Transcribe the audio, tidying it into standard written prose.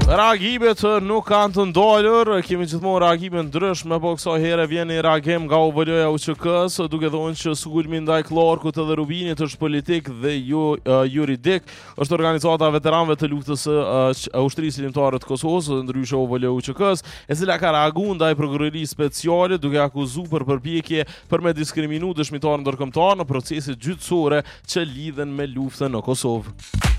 Reagimet nuk kanë të ndalur, kemi gjithmonë reagime ndryshme, po kësaj here vjen një reagim nga OVL-ja UÇK-s, duke thonë që sulmi ndaj Klarkut edhe Rubinit është politik dhe juridik. Është organizata e veteranëve të luftës së ushtrisë ligjtare të Kosovës, ndryshe OVL-ja UÇK-s, e cila ka reaguar ndaj prokurorisë speciale duke akuzuar për përpjekje për me diskriminu dëshmitarë ndërkombëtar në proceset gjyqësore që lidhen me luftën në Kosovë.